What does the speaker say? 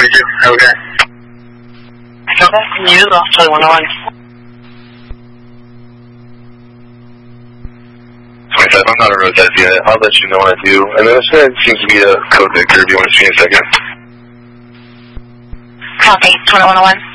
22. Okay. Okay, can you use off Charlie 101? 27, I'm not a road test yet. I'll let you know when I do. And then it seems to be a code Victor. Do you want to see in a second? Copy, 2101.